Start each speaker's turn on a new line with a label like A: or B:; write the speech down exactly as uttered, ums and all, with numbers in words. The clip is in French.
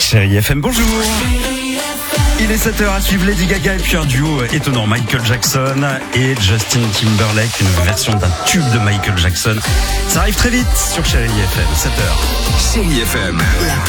A: Chérie F M, bonjour. Il est sept heures à suivre Lady Gaga et puis un duo étonnant, Michael Jackson et Justin Timberlake, une version d'un tube de Michael Jackson. Ça arrive très vite sur Chérie F M, sept heures.
B: Chérie F M, la